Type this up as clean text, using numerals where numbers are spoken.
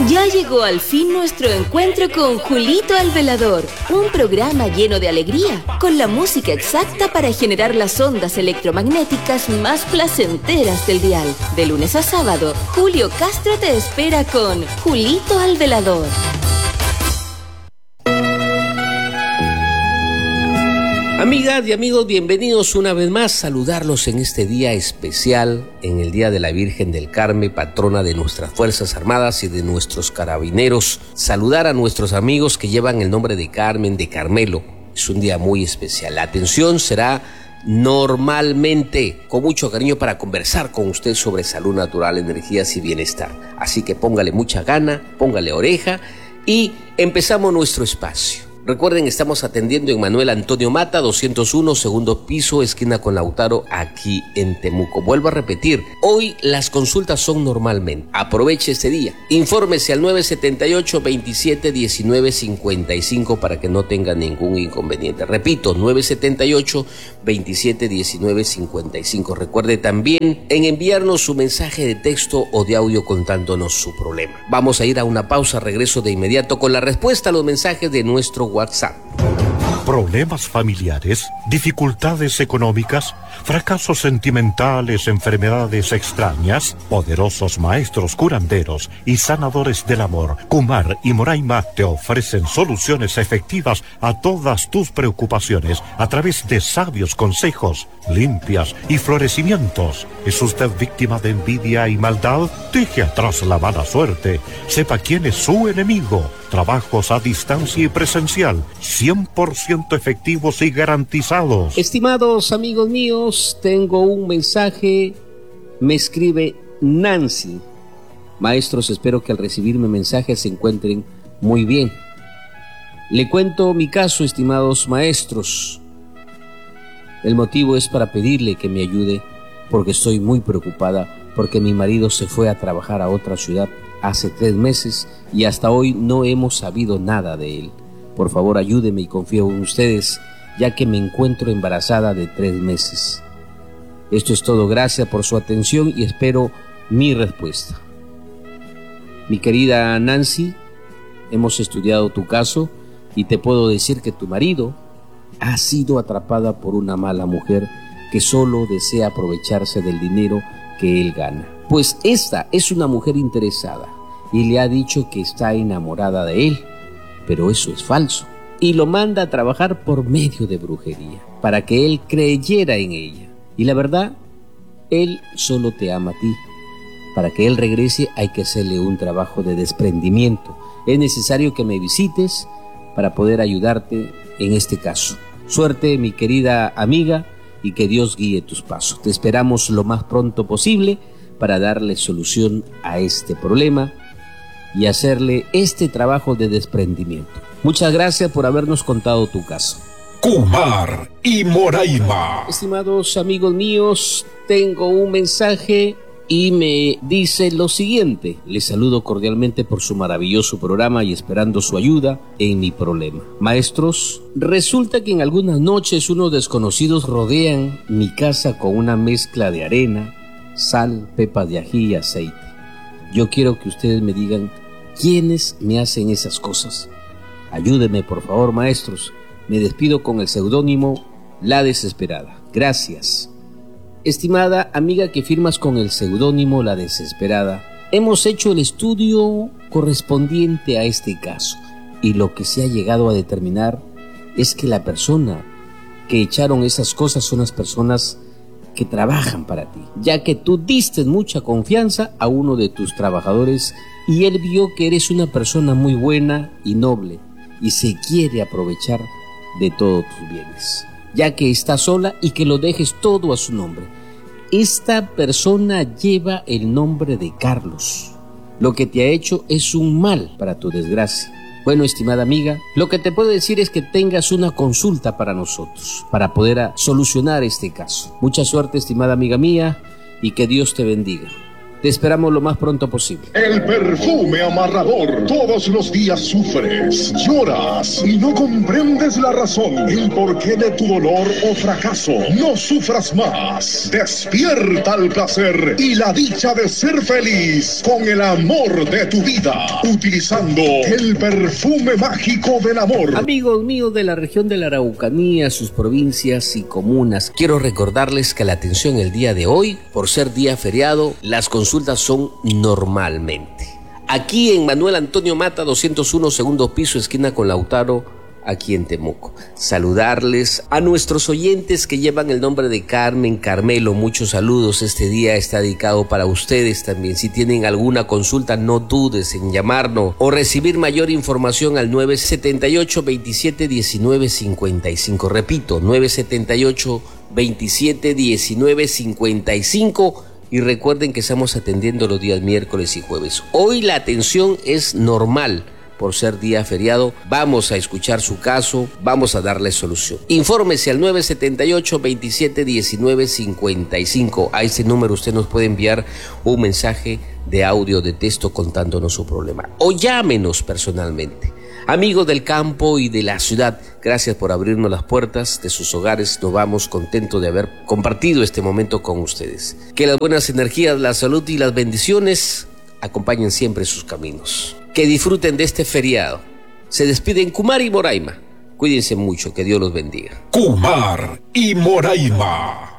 Ya llegó al fin nuestro encuentro con Julito el Velador, un programa lleno de alegría, con la música exacta para generar las ondas electromagnéticas más placenteras del dial. De lunes a sábado, Julio Castro te espera con Julito el Velador. Amigas y amigos, bienvenidos una vez más. Saludarlos en este día especial, en el Día de la Virgen del Carmen, patrona de nuestras Fuerzas Armadas y de nuestros carabineros. Saludar a nuestros amigos que llevan el nombre de Carmen, de Carmelo. Es un día muy especial. La atención será normalmente con mucho cariño para conversar con usted sobre salud natural, energías y bienestar. Así que póngale mucha gana, póngale oreja y empezamos nuestro espacio. Recuerden, estamos atendiendo en Manuel Antonio Mata, 201, segundo piso, esquina con Lautaro, aquí en Temuco. Vuelvo a repetir, hoy las consultas son normalmente. Aproveche este día. Infórmese al 978-27-19-55 para que no tenga ningún inconveniente. Repito, 978-27-19-55. Recuerde también en enviarnos su mensaje de texto o de audio contándonos su problema. Vamos a ir a una pausa, regreso de inmediato con la respuesta a los mensajes de nuestro WhatsApp. ¿Problemas familiares? ¿Dificultades económicas? ¿Fracasos sentimentales? ¿Enfermedades extrañas? Poderosos maestros curanderos y sanadores del amor, Kumar y Moraima, te ofrecen soluciones efectivas a todas tus preocupaciones a través de sabios consejos, limpias y florecimientos. ¿Es usted víctima de envidia y maldad? Deje atrás la mala suerte. Sepa quién es su enemigo. Trabajos a distancia y presencial, 100% efectivos y garantizados. Estimados amigos míos, tengo un mensaje. Me escribe Nancy. Maestros, espero que al recibir mi mensaje se encuentren muy bien. Le cuento mi caso, estimados maestros. El motivo es para pedirle que me ayude porque estoy muy preocupada porque mi marido se fue a trabajar a otra ciudad hace 3 meses y hasta hoy no hemos sabido nada de él. Por favor, ayúdeme y confío en ustedes, ya que me encuentro embarazada de 3 meses. Esto es todo, gracias por su atención y espero mi respuesta. Mi querida Nancy, hemos estudiado tu caso y te puedo decir que tu marido ha sido atrapada por una mala mujer que solo desea aprovecharse del dinero que él gana. Pues esta es una mujer interesada y le ha dicho que está enamorada de él, pero eso es falso. Y lo manda a trabajar por medio de brujería, para que él creyera en ella. Y la verdad, él solo te ama a ti. Para que él regrese hay que hacerle un trabajo de desprendimiento. Es necesario que me visites para poder ayudarte en este caso. Suerte, mi querida amiga, y que Dios guíe tus pasos. Te esperamos lo más pronto posible para darle solución a este problema y hacerle este trabajo de desprendimiento. Muchas gracias por habernos contado tu caso. Kumar y Moraima. Estimados amigos míos, tengo un mensaje y me dice lo siguiente. Les saludo cordialmente por su maravilloso programa y esperando su ayuda en mi problema. Maestros, resulta que en algunas noches unos desconocidos rodean mi casa con una mezcla de arena, sal, pepa de ají y aceite. Yo quiero que ustedes me digan quiénes me hacen esas cosas. Ayúdenme, por favor, maestros. Me despido con el seudónimo La Desesperada. Gracias. Estimada amiga que firmas con el seudónimo La Desesperada, hemos hecho el estudio correspondiente a este caso y lo que se ha llegado a determinar es que la persona que echaron esas cosas son las personas que trabajan para ti, ya que tú diste mucha confianza a uno de tus trabajadores y él vio que eres una persona muy buena y noble y se quiere aprovechar de todos tus bienes, ya que está sola y que lo dejes todo a su nombre. Esta persona lleva el nombre de Carlos. Lo que te ha hecho es un mal para tu desgracia. Bueno, estimada amiga, lo que te puedo decir es que tengas una consulta para nosotros, para poder solucionar este caso. Mucha suerte, estimada amiga mía, y que Dios te bendiga. Te esperamos lo más pronto posible. El perfume amarrador. Todos los días sufres, lloras y no comprendes la razón, el porqué de tu dolor o fracaso. No sufras más. Despierta el placer y la dicha de ser feliz con el amor de tu vida, utilizando el perfume mágico del amor. Amigos míos de la región de la Araucanía, sus provincias y comunas, quiero recordarles que la atención el día de hoy, por ser día feriado, las consultas son normalmente. Aquí en Manuel Antonio Mata, 201, segundo piso, esquina con Lautaro, aquí en Temuco. Saludarles a nuestros oyentes que llevan el nombre de Carmen, Carmelo, muchos saludos. Este día está dedicado para ustedes también. Si tienen alguna consulta, no dudes en llamarnos o recibir mayor información al 978-27-19-55. Repito, 978-27-19-55. Y recuerden que estamos atendiendo los días miércoles y jueves. Hoy la atención es normal. Por ser día feriado, vamos a escuchar su caso, vamos a darle solución. Infórmese al 978-27-19-55. A ese número usted nos puede enviar un mensaje de audio o de texto contándonos su problema. O llámenos personalmente. Amigos del campo y de la ciudad, gracias por abrirnos las puertas de sus hogares. Nos vamos contentos de haber compartido este momento con ustedes. Que las buenas energías, la salud y las bendiciones acompañen siempre sus caminos. Que disfruten de este feriado. Se despiden Kumar y Moraima. Cuídense mucho, que Dios los bendiga. Kumar y Moraima.